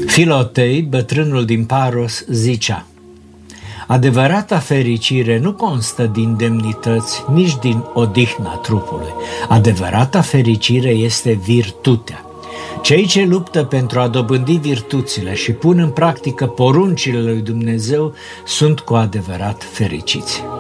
Filotei, bătrânul din Paros, zicea: adevărata fericire nu constă din demnități, nici din odihna trupului. Adevărata fericire este virtutea. Cei ce luptă pentru a dobândi virtuțile și pun în practică poruncile lui Dumnezeu sunt cu adevărat fericiți.